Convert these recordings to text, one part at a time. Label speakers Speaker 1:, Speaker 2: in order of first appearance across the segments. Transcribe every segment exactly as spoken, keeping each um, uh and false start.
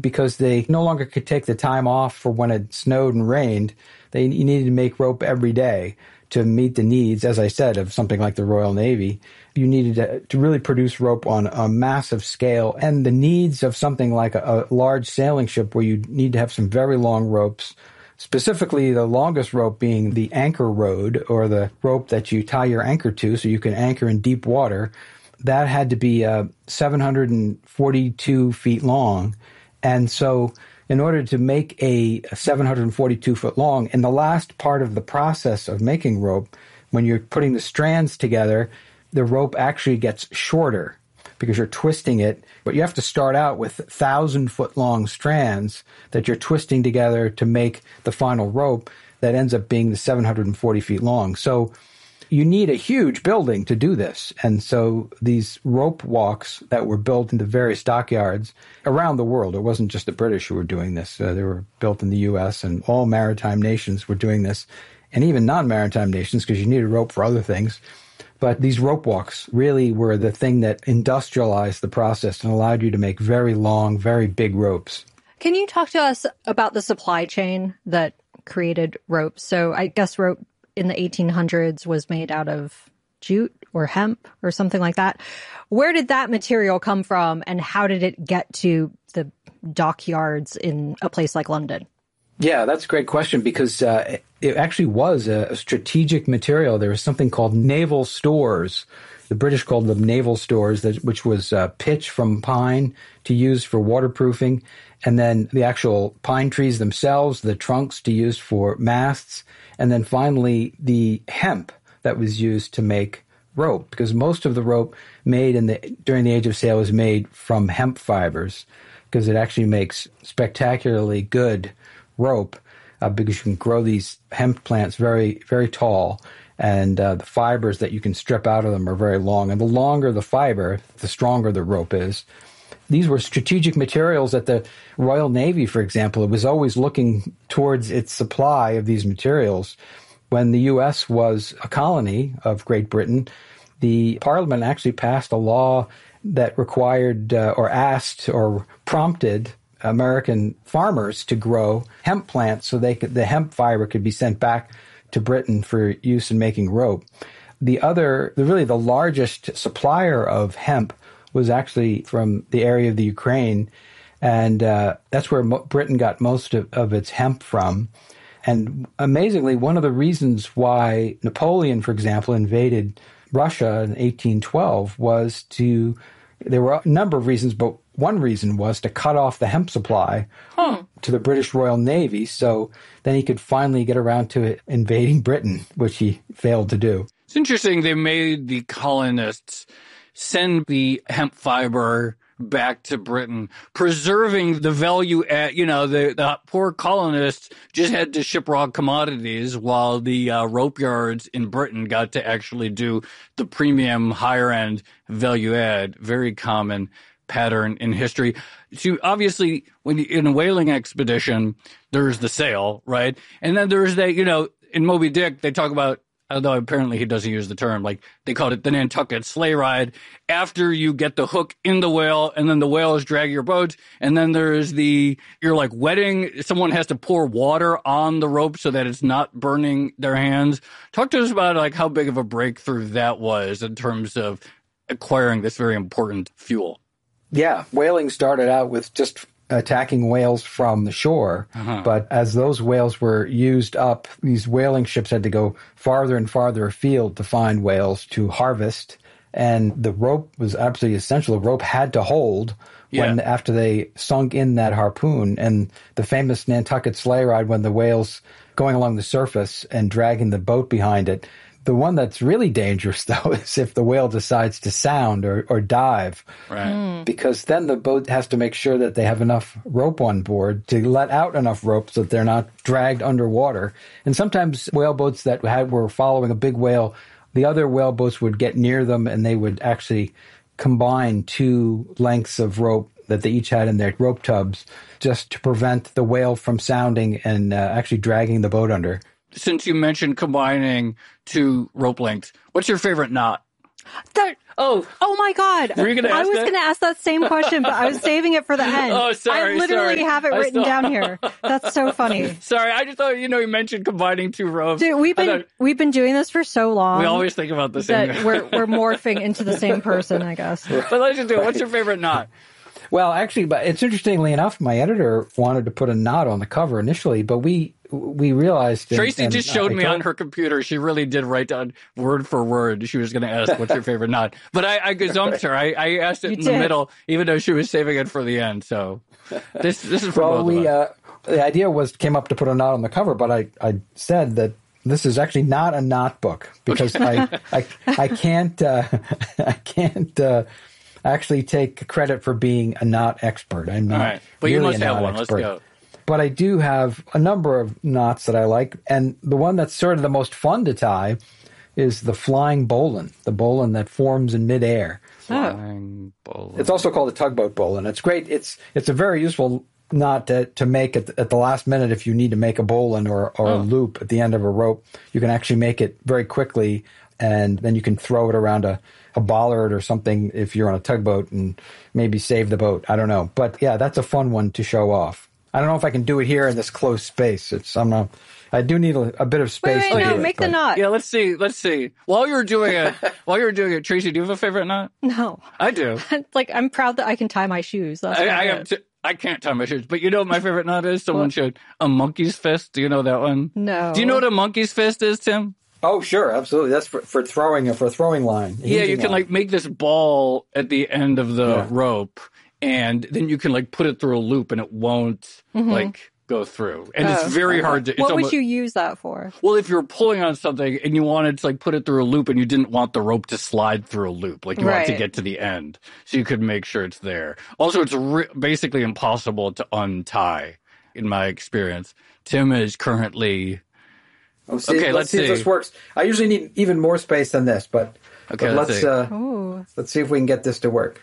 Speaker 1: because they no longer could take the time off for when it snowed and rained. They you needed to make rope every day to meet the needs, as I said, of something like the Royal Navy. You needed to, to really produce rope on a massive scale, and the needs of something like a, a large sailing ship where you need to have some very long ropes, specifically the longest rope being the anchor rod, or the rope that you tie your anchor to so you can anchor in deep water. That had to be uh, seven hundred forty-two feet long. And so in order to make a seven hundred forty-two foot long, in the last part of the process of making rope, when you're putting the strands together, the rope actually gets shorter because you're twisting it. But you have to start out with one thousand foot long strands that you're twisting together to make the final rope that ends up being the seven hundred forty feet long. So you need a huge building to do this. And so these rope walks that were built in the various dockyards around the world, it wasn't just the British who were doing this. Uh, they were built in the U S, and all maritime nations were doing this, and even non-maritime nations, because you needed rope for other things. But these rope walks really were the thing that industrialized the process and allowed you to make very long, very big ropes.
Speaker 2: Can you talk to us about the supply chain that created rope? So I guess rope in the eighteen hundreds was made out of jute or hemp or something like that. Where did that material come from, and how did it get to the dockyards in a place like London?
Speaker 1: Yeah, that's a great question, because uh, it actually was a, a strategic material. There was something called naval stores. The British called them naval stores, that, which was uh, pitch from pine to use for waterproofing, and then the actual pine trees themselves, the trunks to use for masts, and then finally the hemp that was used to make rope, because most of the rope made in the during the Age of Sail was made from hemp fibers, because it actually makes spectacularly good rope, uh, because you can grow these hemp plants very, very tall, and uh, the fibers that you can strip out of them are very long. And the longer the fiber, the stronger the rope is. These were strategic materials that the Royal Navy, for example, it was always looking towards its supply of these materials. When the U S was a colony of Great Britain, the Parliament actually passed a law that required uh, or asked or prompted American farmers to grow hemp plants so they could, the hemp fiber could be sent back to Britain for use in making rope. The other, the really the largest supplier of hemp was actually from the area of the Ukraine, and uh, that's where Mo- Britain got most of, of its hemp from. And amazingly, one of the reasons why Napoleon, for example, invaded Russia in eighteen twelve was to, there were a number of reasons, but one reason was to cut off the hemp supply huh. to the British Royal Navy, so then he could finally get around to invading Britain, which he failed to do.
Speaker 3: It's interesting they made the colonists send the hemp fiber back to Britain, preserving the value at, you know, the, the poor colonists just had to ship raw commodities while the uh, rope yards in Britain got to actually do the premium higher end value add. Very common pattern in history. So obviously, when you, in a whaling expedition, there's the sail, right? And then there's that, you know, in Moby Dick, they talk about, although apparently he doesn't use the term, like they called it the Nantucket sleigh ride. After you get the hook in the whale, and then the whales drag your boat, and then there's the, you're like wetting, someone has to pour water on the rope so that it's not burning their hands. Talk to us about like how big of a breakthrough that was in terms of acquiring this very important fuel.
Speaker 1: Yeah, whaling started out with just attacking whales from the shore. Uh-huh. But as those whales were used up, these whaling ships had to go farther and farther afield to find whales to harvest. And the rope was absolutely essential. The rope had to hold when yeah. after they sunk in that harpoon. And the famous Nantucket sleigh ride, when the whale's going along the surface and dragging the boat behind it. The one that's really dangerous, though, is if the whale decides to sound or, or dive.
Speaker 3: Right. Mm.
Speaker 1: Because then the boat has to make sure that they have enough rope on board to let out enough rope so that they're not dragged underwater. And sometimes whale boats that had were following a big whale, the other whale boats would get near them and they would actually combine two lengths of rope that they each had in their rope tubs just to prevent the whale from sounding and uh, actually dragging the boat under.
Speaker 3: Since you mentioned combining two rope lengths, what's your favorite knot?
Speaker 2: That,
Speaker 3: Oh,
Speaker 2: oh my God.
Speaker 3: Were you gonna
Speaker 2: I
Speaker 3: ask
Speaker 2: was
Speaker 3: that?
Speaker 2: going to ask that same question, but I was saving it for the end.
Speaker 3: Oh, sorry,
Speaker 2: I literally
Speaker 3: sorry.
Speaker 2: have it
Speaker 3: I
Speaker 2: written
Speaker 3: saw-
Speaker 2: down here. That's so funny.
Speaker 3: sorry. I just thought, you know, you mentioned combining two ropes.
Speaker 2: Dude, we've
Speaker 3: I
Speaker 2: been
Speaker 3: thought-
Speaker 2: we've been doing this for so long.
Speaker 3: we always think about the same
Speaker 2: that
Speaker 3: thing.
Speaker 2: we're we're morphing into the same person, I guess.
Speaker 3: But let's just do it. What's your favorite knot?
Speaker 1: Well, actually, but it's interestingly enough, my editor wanted to put a knot on the cover initially, but we we realized. and-
Speaker 3: Tracy
Speaker 1: and
Speaker 3: just showed
Speaker 1: I
Speaker 3: me
Speaker 1: told-
Speaker 3: on her computer. She really did write down word for word. She was going to ask, what's your favorite knot? But I, I gazumped her. I, I asked it
Speaker 2: You
Speaker 3: in the
Speaker 2: did.
Speaker 3: middle, even though she was saving it for the end. So this this is for
Speaker 1: Well,
Speaker 3: both
Speaker 1: we
Speaker 3: of us.
Speaker 1: uh, the idea was came up to put a knot on the cover, but I, I said that this is actually not a knot book because I, I I can't uh, I can't uh, actually take credit for being a knot expert. I'm not.
Speaker 3: All right. But you
Speaker 1: really
Speaker 3: must
Speaker 1: a
Speaker 3: have
Speaker 1: knot
Speaker 3: one. Let's
Speaker 1: expert.
Speaker 3: go.
Speaker 1: But I do have a number of knots that I like, and the one that's sort of the most fun to tie is the flying bowline, the bowline that forms in midair.
Speaker 3: Flying bowline.
Speaker 1: It's also called a tugboat bowline. It's great. It's it's a very useful knot to, to make at the, at the last minute if you need to make a bowline or, or
Speaker 3: Oh.
Speaker 1: a loop at the end of a rope. You can actually make it very quickly, and then you can throw it around a, a bollard or something if you're on a tugboat and maybe save the boat. I don't know. But yeah, that's a fun one to show off. I don't know if I can do it here in this close space. It's I'm not. I do need a, a bit of space.
Speaker 2: Wait, wait,
Speaker 1: to
Speaker 2: no,
Speaker 1: do it,
Speaker 2: make the
Speaker 1: but-
Speaker 2: knot.
Speaker 3: Yeah, let's see. Let's see. While you're doing it, while you're doing it, Tracy, do you have a favorite knot?
Speaker 2: No.
Speaker 3: I do.
Speaker 2: Like, I'm proud that I can tie my shoes. That's
Speaker 3: I,
Speaker 2: about
Speaker 3: I
Speaker 2: it.
Speaker 3: have. T- I can't tie my shoes, but you know what my favorite knot is? Someone showed a monkey's fist. Do you know that one?
Speaker 2: No.
Speaker 3: Do you know what a monkey's fist is, Tim?
Speaker 1: Oh, sure, absolutely. That's for, for throwing for a throwing line. a
Speaker 3: Yeah, you
Speaker 1: hinging
Speaker 3: can
Speaker 1: line.
Speaker 3: like make this ball at the end of the
Speaker 1: Yeah.
Speaker 3: rope, and then you can like put it through a loop, and it won't like go through. And
Speaker 2: Oh.
Speaker 3: it's very hard to. It's
Speaker 2: What would
Speaker 3: almo-
Speaker 2: you use that for?
Speaker 3: Well, if you're pulling on something and you wanted to like put it through a loop, and you didn't want the rope to slide through a loop, like you want to
Speaker 2: Right.
Speaker 3: get to the end, so you could make sure it's there. Also, it's re- basically impossible to untie, in my experience. Tim is currently.
Speaker 1: Oh, see,
Speaker 3: Okay,
Speaker 1: let's,
Speaker 3: let's
Speaker 1: see, if
Speaker 3: see.
Speaker 1: this works. I usually need even more space than this, but,
Speaker 3: Okay,
Speaker 1: but
Speaker 3: let's
Speaker 1: let's
Speaker 3: see.
Speaker 1: uh,
Speaker 2: Ooh.
Speaker 1: let's see if we can get this to work.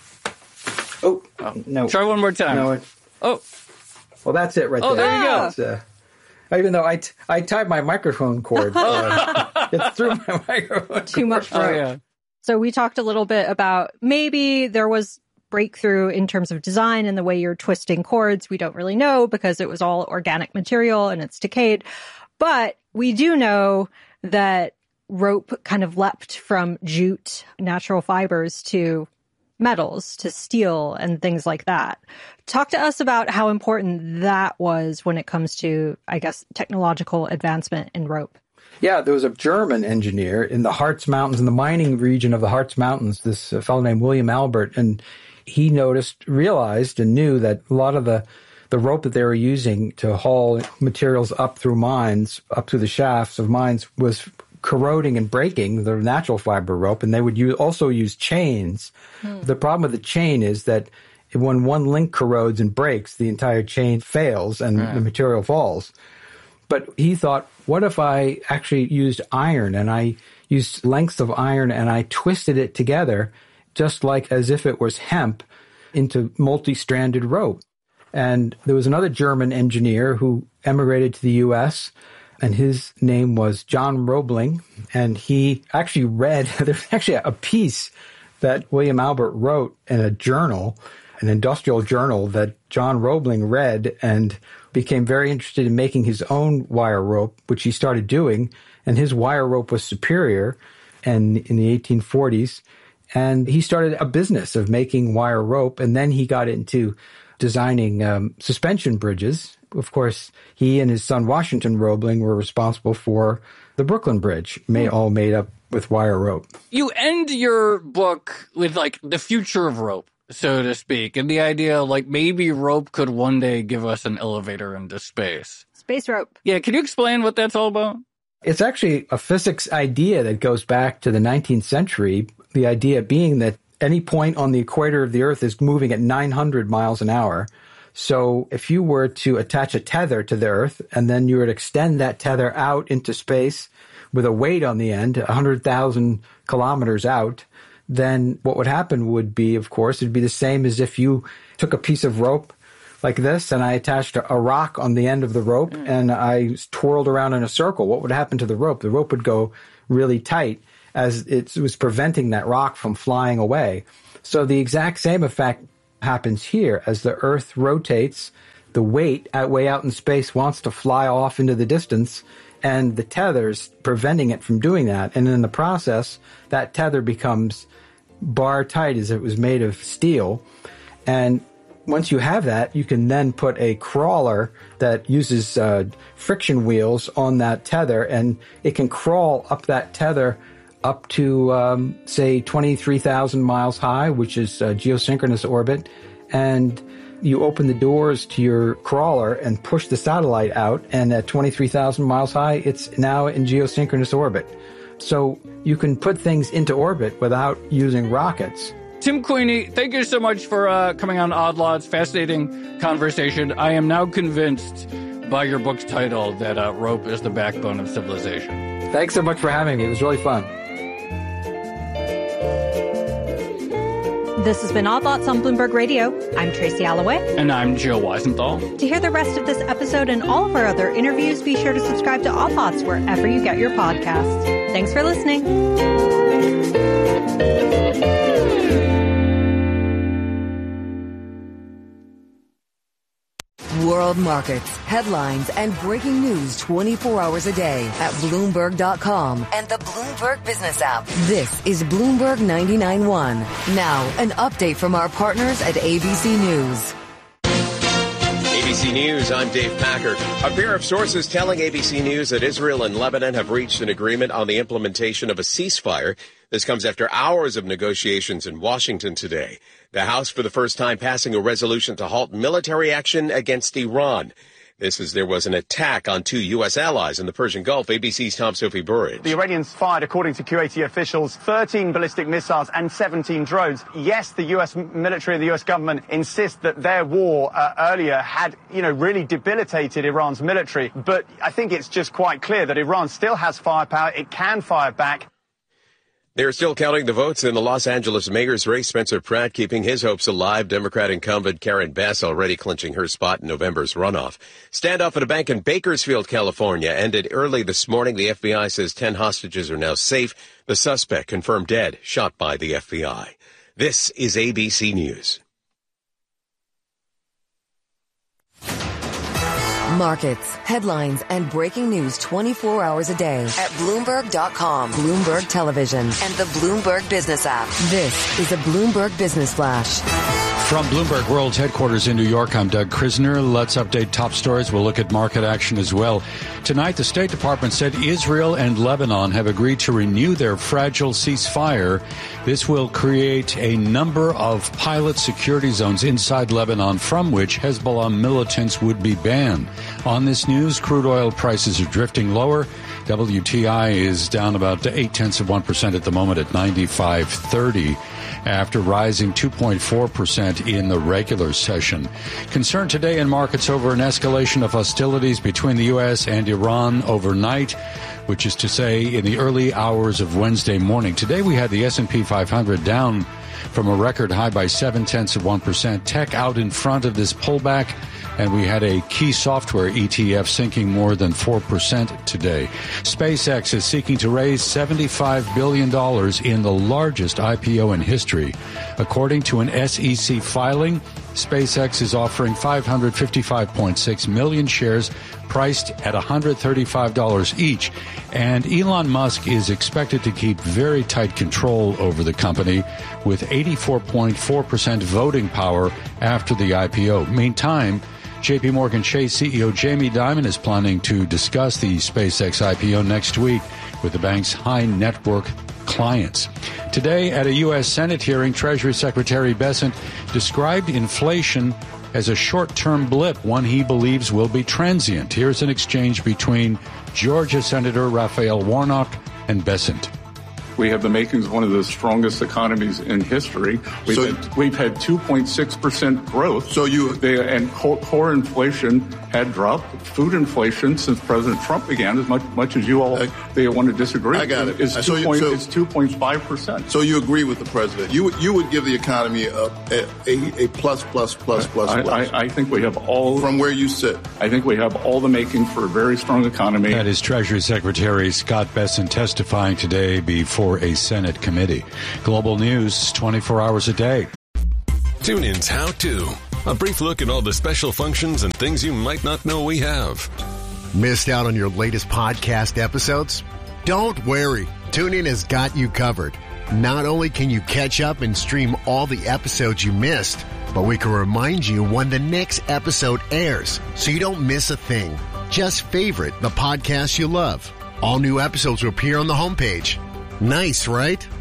Speaker 1: Oh, no,
Speaker 3: Try one more time.
Speaker 1: no. It,
Speaker 3: Oh,
Speaker 1: well, that's it right
Speaker 3: Oh,
Speaker 1: there.
Speaker 3: there you go.
Speaker 1: It's, uh, even though I, t- I tied my microphone cord, uh, it's through my microphone.
Speaker 2: Too much
Speaker 3: oh
Speaker 2: rope.
Speaker 3: yeah.
Speaker 2: So we talked a little bit about maybe there was breakthrough in terms of design and the way you're twisting cords. We don't really know because it was all organic material and it's decayed. But we do know that rope kind of leapt from jute, natural fibers, to metals, to steel and things like that. Talk to us about how important that was when it comes to, I guess, technological advancement in rope.
Speaker 1: Yeah, there was a German engineer in the Harz Mountains, in the mining region of the Harz Mountains, this uh, fellow named William Albert, and he noticed, realized, and knew that a lot of the, the rope that they were using to haul materials up through mines, up through the shafts of mines, was corroding and breaking the natural fiber rope, and they would use, also use chains. Hmm. The problem with the chain is that when one link corrodes and breaks, the entire chain fails and
Speaker 3: Right.
Speaker 1: the material falls. But he thought, what if I actually used iron and I used lengths of iron and I twisted it together just like as if it was hemp into multi-stranded rope. And there was another German engineer who emigrated to the U S, and his name was John Roebling. And he actually read, there's actually a piece that William Albert wrote in a journal, an industrial journal that John Roebling read and became very interested in making his own wire rope, which he started doing. And his wire rope was superior and in the eighteen forties. And he started a business of making wire rope. And then he got into designing um, suspension bridges. Of course, he and his son Washington Roebling were responsible for the Brooklyn Bridge, made, all made up with wire rope.
Speaker 3: You end your book with like the future of rope, so to speak, and the idea like maybe rope could one day give us an elevator into space.
Speaker 2: Space rope.
Speaker 3: Yeah, can you explain what that's all about?
Speaker 1: It's actually a physics idea that goes back to the nineteenth century, the idea being that any point on the equator of the Earth is moving at nine hundred miles an hour. So if you were to attach a tether to the Earth and then you would extend that tether out into space with a weight on the end, one hundred thousand kilometers out, then what would happen would be, of course, it'd be the same as if you took a piece of rope like this and I attached a rock on the end of the rope mm. and I twirled around in a circle. What would happen to the rope? The rope would go really tight as it was preventing that rock from flying away. So the exact same effect happens here. As the Earth rotates, the weight out way out in space wants to fly off into the distance, and the tether's preventing it from doing that. And in the process, that tether becomes bar tight as it was made of steel. And once you have that, you can then put a crawler that uses uh, friction wheels on that tether, and it can crawl up that tether up to, um, say, twenty-three thousand miles high, which is uh, geosynchronous orbit. And you open the doors to your crawler and push the satellite out, and at twenty-three thousand miles high, it's now in geosynchronous orbit. So you can put things into orbit without using rockets.
Speaker 3: Tim Queeny, thank you so much for uh, coming on Odd Lots. Fascinating conversation. I am now convinced by your book's title that uh, rope is the backbone of civilization.
Speaker 1: Thanks so much for having me. It was really fun.
Speaker 2: This has been Odd Lots on Bloomberg Radio. I'm Tracy Alloway.
Speaker 3: And I'm Joe Weisenthal.
Speaker 2: To hear the rest of this episode and all of our other interviews, be sure to subscribe to Odd Lots wherever you get your podcasts. Thanks for listening.
Speaker 4: World markets, headlines, and breaking news twenty-four hours a day at Bloomberg dot com and the Bloomberg Business app. This is Bloomberg ninety-nine point one. Now, an update from our partners at A B C News.
Speaker 5: A B C News, I'm Dave Packard. A pair of sources telling A B C News that Israel and Lebanon have reached an agreement on the implementation of a ceasefire. This comes after hours of negotiations in Washington today. The House, for the first time, passing a resolution to halt military action against Iran. This is there was an attack on two U S allies in the Persian Gulf. A B C's Tom Sophie Burridge.
Speaker 6: The Iranians fired, according to Kuwaiti officials, thirteen ballistic missiles and seventeen drones. Yes, the U S military and the U S government insist that their war uh, earlier had, you know, really debilitated Iran's military. But I think it's just quite clear that Iran still has firepower. It can fire back.
Speaker 5: They're still counting the votes in the Los Angeles mayor's race. Spencer Pratt keeping his hopes alive. Democrat incumbent Karen Bass already clinching her spot in November's runoff. Standoff at a bank in Bakersfield, California ended early this morning. The F B I says ten hostages are now safe. The suspect confirmed dead, shot by the F B I. This is A B C News.
Speaker 4: Markets, headlines, and breaking news twenty-four hours a day at Bloomberg dot com, Bloomberg Television, and the Bloomberg Business app. This is a Bloomberg Business Flash.
Speaker 7: From Bloomberg World's headquarters in New York, I'm Doug Krisner. Let's update top stories. We'll look at market action as well. Tonight, the State Department said Israel and Lebanon have agreed to renew their fragile ceasefire. This will create a number of pilot security zones inside Lebanon from which Hezbollah militants would be banned. On this news, crude oil prices are drifting lower. W T I is down about eight tenths of one percent at the moment at ninety-five thirty. After rising two point four percent in the regular session. Concern today in markets over an escalation of hostilities between the U S and Iran overnight, which is to say in the early hours of Wednesday morning. Today we had the S and P five hundred down from a record high by seven tenths of one percent. Tech out in front of this pullback, and we had a key software E T F sinking more than four percent today. SpaceX is seeking to raise seventy-five billion dollars in the largest I P O in history. According to an S E C filing, SpaceX is offering five hundred fifty-five point six million shares priced at one hundred thirty-five dollars each. And Elon Musk is expected to keep very tight control over the company with eighty-four point four percent voting power after the I P O. Meantime, J P Morgan Chase C E O Jamie Dimon is planning to discuss the SpaceX I P O next week with the bank's high net worth clients. Today, at a U S Senate hearing, Treasury Secretary Bessent described inflation as a short-term blip, one he believes will be transient. Here's an exchange between Georgia Senator Raphael Warnock and Bessent.
Speaker 8: We have the makings of one of the strongest economies in history. We've, so, had, we've had two point six percent growth. So you they, and core, core inflation had dropped. Food inflation since President Trump began, as much, much as you all I, they want to disagree,
Speaker 9: I got it.
Speaker 8: Is
Speaker 9: so
Speaker 8: two point,
Speaker 9: so,
Speaker 8: it's two point five percent.
Speaker 9: So you agree with the president? You would you would give the economy a a, a, a plus plus plus plus
Speaker 8: I,
Speaker 9: plus.
Speaker 8: I, I think we have all
Speaker 9: from where you sit.
Speaker 8: I think we have all the makings for a very strong economy.
Speaker 7: That is Treasury Secretary Scott Bessent testifying today before for a Senate committee. Global News, twenty-four hours a day.
Speaker 10: TuneIn's How To. A brief look at all the special functions and things you might not know we have.
Speaker 11: Missed out on your latest podcast episodes? Don't worry. TuneIn has got you covered. Not only can you catch up and stream all the episodes you missed, but we can remind you when the next episode airs so you don't miss a thing. Just favorite the podcast you love. All new episodes will appear on the homepage. Nice, right?